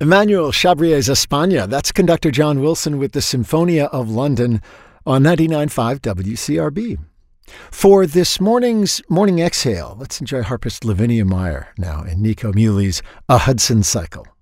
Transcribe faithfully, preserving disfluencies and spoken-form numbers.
Emmanuel Chabrier's España. That's conductor John Wilson with the Symphonia of London on ninety-nine point five W C R B. For this morning's Morning Exhale, let's enjoy harpist Lavinia Meyer now in Nico Muley's A Hudson Cycle.